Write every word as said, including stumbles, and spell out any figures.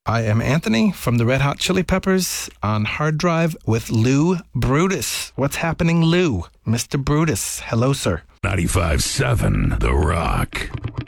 I am Anthony from the Red Hot Chili Peppers on Hard Drive with Lou Brutus. What's happening, Lou? Mister Brutus. Hello, sir. ninety-five seven The Rock.